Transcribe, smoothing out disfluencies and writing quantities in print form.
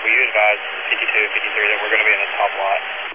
Will you advise 52 and 53 that we're going to be in the top lot?